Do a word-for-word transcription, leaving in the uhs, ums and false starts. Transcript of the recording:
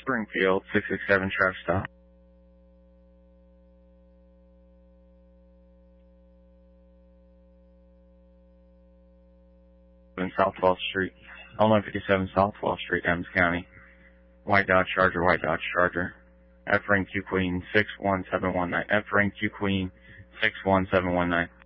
Springfield, six six seven, traffic stop. In South twelfth Street, eleven fifty-seven South twelfth Street, Adams County. White Dodge Charger, White Dodge Charger. F ring Q Queen six one seven one nine. F ring Q Queen six one seven one nine.